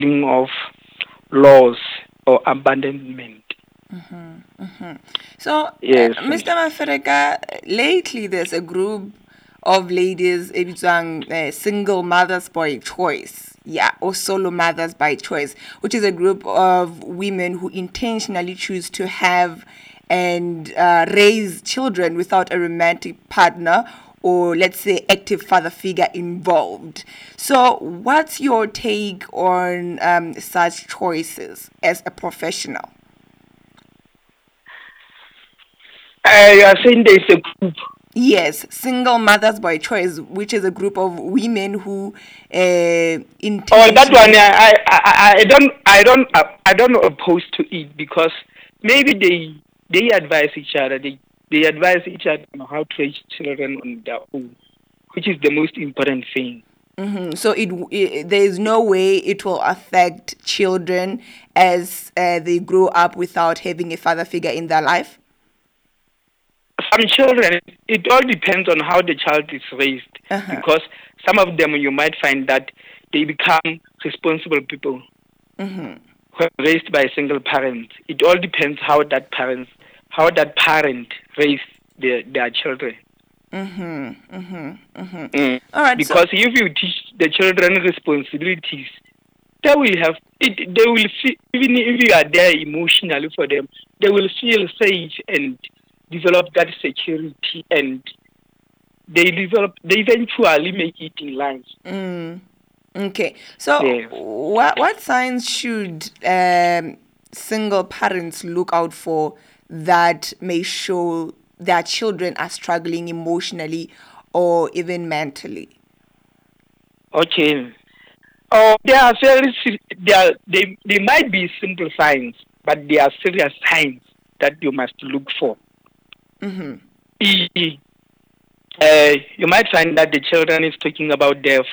of loss or abandonment. So, Yes. Mr. Mafereka, lately there's a group of ladies, single mothers by choice, yeah, or solo mothers by choice, which is a group of women who intentionally choose to have and raise children without a romantic partner or, let's say, active father figure involved. So, what's your take on such choices as a professional? You are saying there is a group. Yes, single mothers by choice, which is a group of women who Oh, that one, intentionally. I don't oppose to it because maybe they advise each other. They advise each other on how to raise children on their own, which is the most important thing. So there is no way it will affect children as they grow up without having a father figure in their life. Some children, it all depends on how the child is raised, because some of them you might find that they become responsible people who are raised by single parents. It all depends how that parent raised their children. All right, so Because if you teach the children responsibilities, they will have it. They will feel, even if you are there emotionally for them, they will feel safe and develop that security, and they eventually make it in life. okay. So Yes. what signs should single parents look out for that may show their children are struggling emotionally or even mentally? Okay. Oh, they are they might be simple signs, but they are serious signs that you must look for. E- you might find that the children is talking about death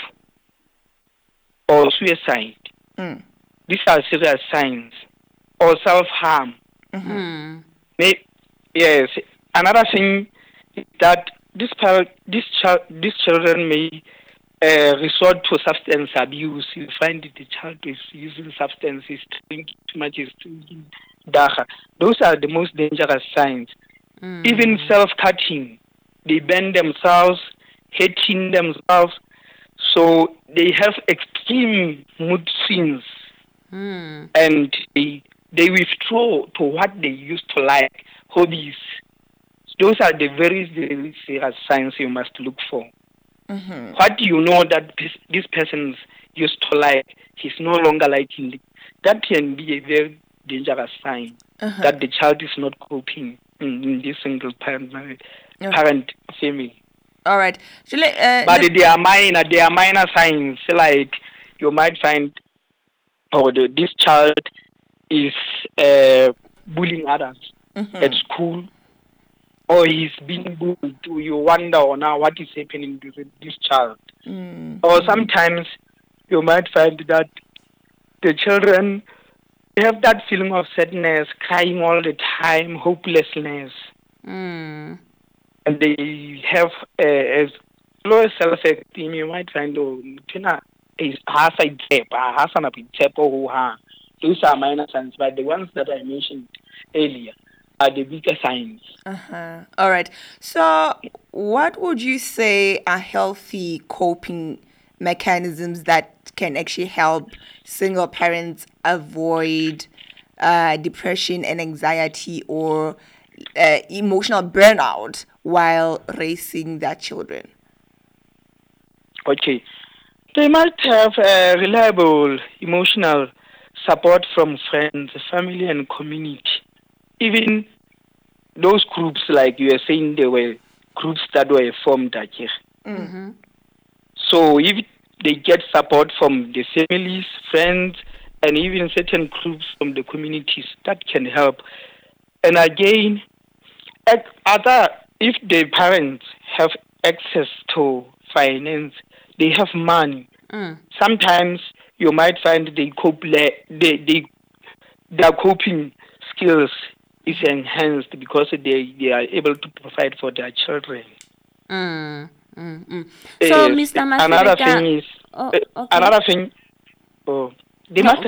or suicide. These are serious signs, or self-harm. Yes. Another thing is that these children may resort to substance abuse. You find that the child is using substances, drinking too much, is drinking dacha. Those are the most dangerous signs. Even self-cutting, they burn themselves, hating themselves. So they have extreme mood swings, and they withdraw to what they used to like, hobbies. Those are the very, very serious signs you must look for. What do you know that this person used to like, he's no longer liking it? That can be a very dangerous sign that the child is not coping in this single parent family. All right. But they are minor signs, like you might find, this child is bullying others at school, or he's being bullied. You wonder now what is happening to this child. Or sometimes you might find that the children have that feeling of sadness, crying all the time, hopelessness, and they have as low self-esteem. You might find, those are minor signs, but the ones that I mentioned earlier are the bigger signs. All right. So, what would you say are healthy coping mechanisms that can actually help single parents avoid depression and anxiety or emotional burnout while raising their children? Okay. They might have reliable emotional support from friends, family, and community. Even those groups, like you were saying, there were groups that were formed. So if they get support from the families, friends, and even certain groups from the communities, that can help. And again, other if the parents have access to finance, they have money. Sometimes you might find their coping skills is enhanced because they are able to provide for their children. So, Yes. Mr. Another Mafereka, thing is oh, okay. another thing. Oh. They No, must